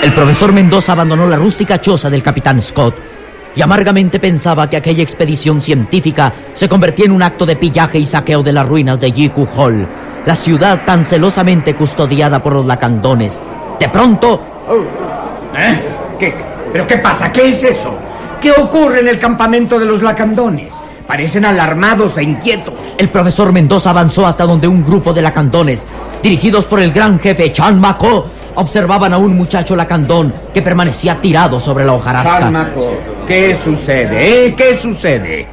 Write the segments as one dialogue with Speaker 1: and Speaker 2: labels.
Speaker 1: El profesor Mendoza abandonó la rústica choza del capitán Scott y amargamente pensaba que aquella expedición científica se convertía en un acto de pillaje y saqueo de las ruinas de Jiku Hall, la ciudad tan celosamente custodiada por los lacandones. De pronto...
Speaker 2: ¿Pero qué pasa? ¿Qué es eso? ¿Qué ocurre en el campamento de los lacandones? Parecen alarmados e inquietos.
Speaker 1: El profesor Mendoza avanzó hasta donde un grupo de lacandones, dirigidos por el gran jefe Chan Mako, observaban a un muchacho lacandón que permanecía tirado sobre la hojarasca.
Speaker 2: Chan Mako, ¿qué sucede? ¿Qué sucede?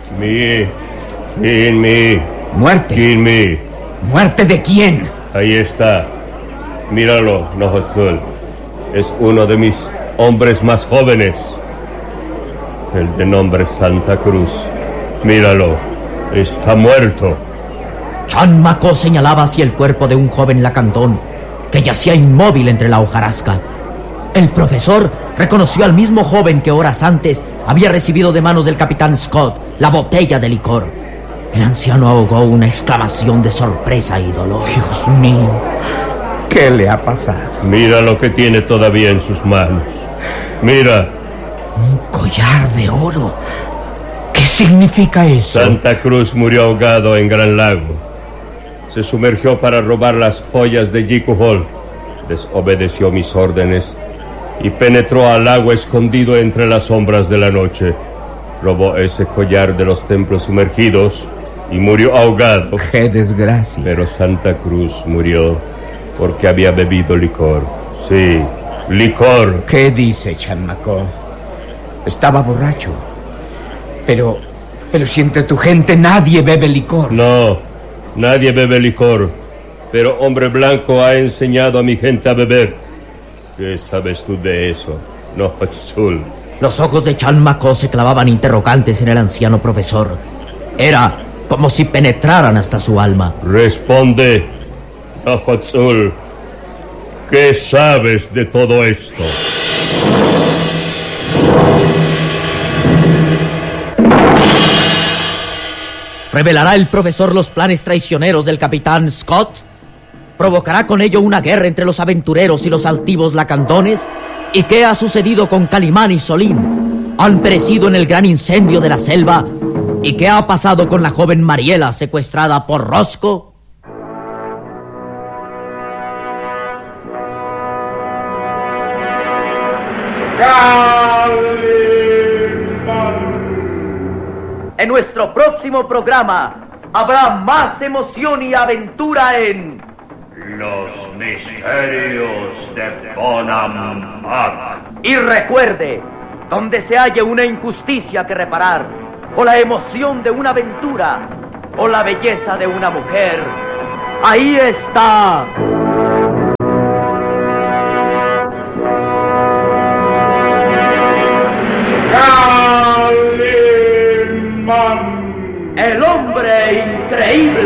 Speaker 2: ¿Muerte? ¿Muerte de quién?
Speaker 3: Ahí está. Míralo, Nohotzul. Es uno de mis hombres más jóvenes. El de nombre Santa Cruz. Míralo, está muerto.
Speaker 1: Chan Mako señalaba hacia el cuerpo de un joven lacandón que yacía inmóvil entre la hojarasca. El profesor reconoció al mismo joven que horas antes había recibido de manos del capitán Scott la botella de licor. El anciano ahogó una exclamación de sorpresa y dolor.
Speaker 2: Dios mío, ¿qué le ha pasado?
Speaker 3: Mira lo que tiene todavía en sus manos. Mira.
Speaker 2: Un collar de oro. ¿Qué significa eso?
Speaker 3: Santa Cruz murió ahogado en Gran Lago. Se sumergió para robar las joyas de Jiku Hall. Desobedeció mis órdenes y penetró al lago escondido entre las sombras de la noche. Robó ese collar de los templos sumergidos y murió ahogado.
Speaker 2: ¡Qué desgracia!
Speaker 3: Pero Santa Cruz murió porque había bebido licor. Sí, licor.
Speaker 2: ¿Qué dice Chan Mako? Estaba borracho. Pero si entre tu gente nadie bebe licor.
Speaker 3: No, nadie bebe licor. Pero Hombre Blanco ha enseñado a mi gente a beber. ¿Qué sabes tú de eso, Nohotzul?
Speaker 1: Los ojos de Chan Mako se clavaban interrogantes en el anciano profesor. Era como si penetraran hasta su alma.
Speaker 3: Responde, Nohotzul. ¿Qué sabes de todo esto?
Speaker 1: ¿Revelará el profesor los planes traicioneros del capitán Scott? ¿Provocará con ello una guerra entre los aventureros y los altivos lacandones? ¿Y qué ha sucedido con Calimán y Solín? ¿Han perecido en el gran incendio de la selva? ¿Y qué ha pasado con la joven Mariela secuestrada por Rosco? En nuestro próximo programa habrá más emoción y aventura en
Speaker 4: Los misterios de Bonampak.
Speaker 1: Y recuerde, donde se halle una injusticia que reparar, o la emoción de una aventura, o la belleza de una mujer, ahí está el hombre increíble.